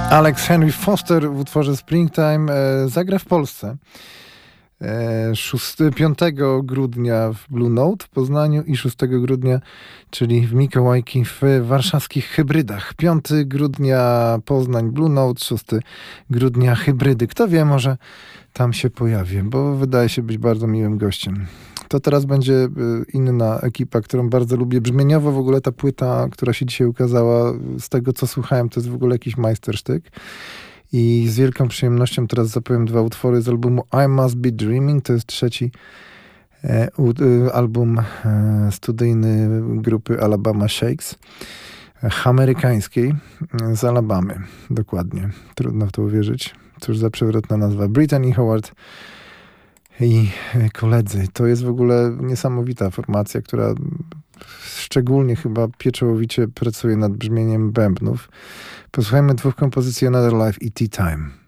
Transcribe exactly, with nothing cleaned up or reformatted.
Alex Henry Foster w utworze Springtime e, zagra w Polsce e, piątego grudnia w Blue Note w Poznaniu i szóstego grudnia, czyli w Mikołajki w warszawskich Hybrydach. piątego grudnia Poznań Blue Note, szóstego grudnia Hybrydy. Kto wie, może tam się pojawię, bo wydaje się być bardzo miłym gościem. To teraz będzie inna ekipa, którą bardzo lubię. Brzmieniowo w ogóle ta płyta, która się dzisiaj ukazała, z tego co słuchałem, to jest w ogóle jakiś majstersztyk. I z wielką przyjemnością teraz zapowiem dwa utwory z albumu I Must Be Dreaming. To jest trzeci e, u, e, album e, studyjny grupy Alabama Shakes. E, amerykańskiej z Alabamy. Dokładnie. Trudno w to uwierzyć. Cóż za przewrotna nazwa. Brittany Howard i koledzy. To jest w ogóle niesamowita formacja, która szczególnie chyba pieczołowicie pracuje nad brzmieniem bębnów. Posłuchajmy dwóch kompozycji Another Life i Tea Time.